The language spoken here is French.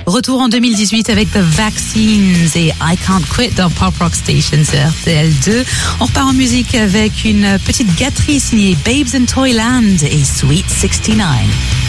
Retour en 2018 avec The Vaccines et I Can't Quit dans Pop Rock Station sur RTL2. On repart en musique avec une petite gâterie signée Babes in Toyland et Sweet 69.